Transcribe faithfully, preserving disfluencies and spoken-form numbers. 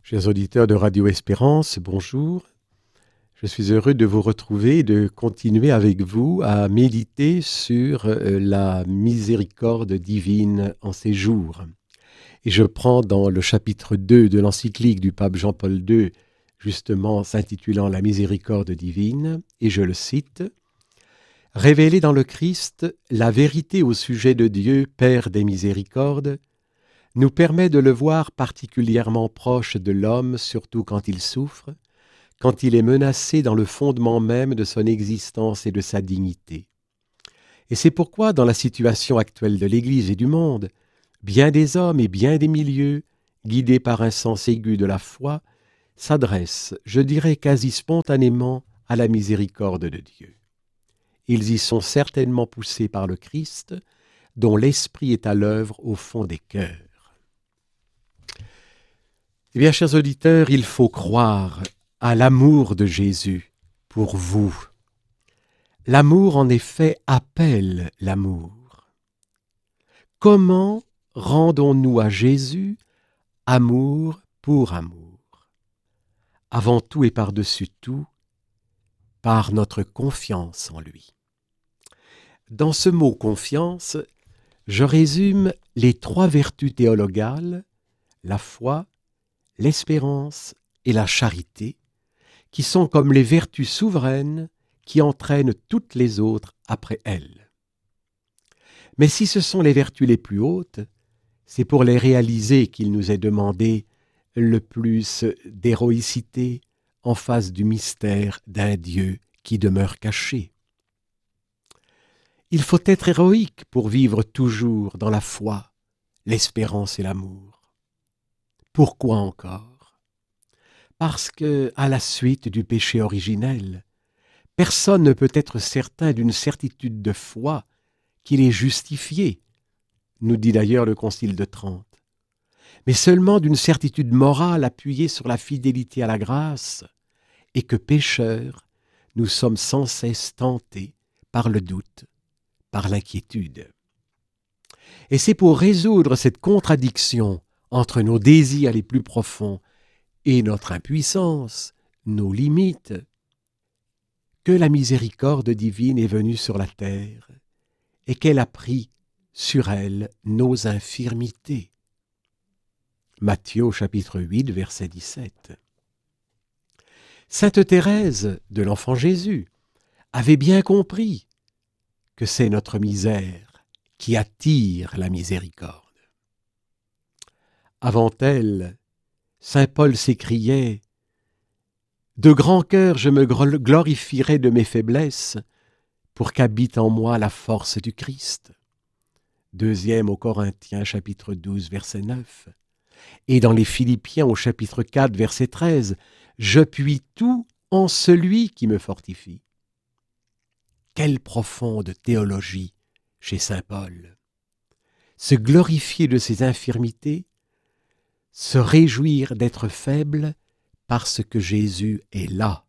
Chers auditeurs de Radio Espérance, bonjour. Je suis heureux de vous retrouver et de continuer avec vous à méditer sur la miséricorde divine en ces jours. Et je prends dans le chapitre deux de l'encyclique du pape Jean-Paul deux, justement s'intitulant « La miséricorde divine », et je le cite « Révéler dans le Christ la vérité au sujet de Dieu, Père des miséricordes, nous permet de le voir particulièrement proche de l'homme, surtout quand il souffre, quand il est menacé dans le fondement même de son existence et de sa dignité. Et c'est pourquoi, dans la situation actuelle de l'Église et du monde, bien des hommes et bien des milieux, guidés par un sens aigu de la foi, s'adressent, je dirais quasi spontanément, à la miséricorde de Dieu. Ils y sont certainement poussés par le Christ, dont l'Esprit est à l'œuvre au fond des cœurs. Eh bien, chers auditeurs, il faut croire à l'amour de Jésus pour vous. L'amour, en effet, appelle l'amour. Comment rendons-nous à Jésus amour pour amour? Avant tout et par-dessus tout, par notre confiance en lui. Dans ce mot « confiance », je résume les trois vertus théologales, la foi, l'espérance et la charité, qui sont comme les vertus souveraines qui entraînent toutes les autres après elles. Mais si ce sont les vertus les plus hautes, c'est pour les réaliser qu'il nous est demandé le plus d'héroïcité en face du mystère d'un Dieu qui demeure caché. Il faut être héroïque pour vivre toujours dans la foi, l'espérance et l'amour. Pourquoi encore? Parce que, à la suite du péché originel, personne ne peut être certain d'une certitude de foi qu'il est justifié, nous dit d'ailleurs le Concile de Trente, mais seulement d'une certitude morale appuyée sur la fidélité à la grâce, et que pécheurs, nous sommes sans cesse tentés par le doute, par l'inquiétude. Et c'est pour résoudre cette contradiction entre nos désirs les plus profonds et notre impuissance, nos limites, que la miséricorde divine est venue sur la terre et qu'elle a pris sur elle nos infirmités. Matthieu chapitre huit, verset dix-sept. Sainte Thérèse de l'Enfant Jésus avait bien compris que c'est notre misère qui attire la miséricorde. Avant elle, saint Paul s'écriait « De grand cœur je me glorifierai de mes faiblesses pour qu'habite en moi la force du Christ. » Deuxième aux Corinthiens, chapitre douze, verset neuf. Et dans les Philippiens, au chapitre quatre, verset treize, « Je puis tout en celui qui me fortifie. » Quelle profonde théologie chez saint Paul! Se glorifier de ses infirmités, se réjouir d'être faible parce que Jésus est là.